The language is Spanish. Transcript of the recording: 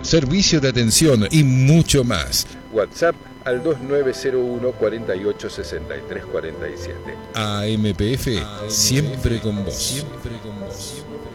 servicio de atención y mucho más. WhatsApp al 2901 48 63 47. AMPF, siempre con vos.